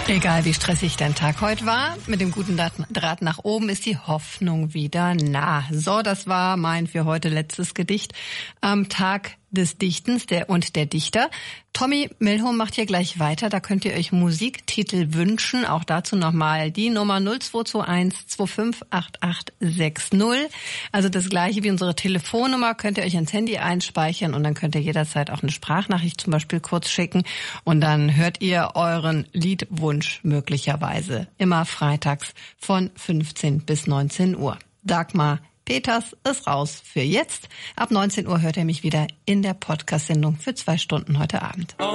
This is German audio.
Egal wie stressig dein Tag heute war, mit dem guten Draht nach oben ist die Hoffnung wieder nah. So, das war mein für heute letztes Gedicht am Tag des Dichtens der Dichter. Tommy Milholm macht hier gleich weiter. Da könnt ihr euch Musiktitel wünschen. Auch dazu nochmal die Nummer 0221 258860. Also das gleiche wie unsere Telefonnummer. Könnt ihr euch ins Handy einspeichern und dann könnt ihr jederzeit auch eine Sprachnachricht zum Beispiel kurz schicken. Und dann hört ihr euren Liedwunsch möglicherweise immer freitags von 15 bis 19 Uhr. Dagmar Peters ist raus für jetzt. Ab 19 Uhr hört ihr mich wieder in der Podcast-Sendung für 2 Stunden heute Abend.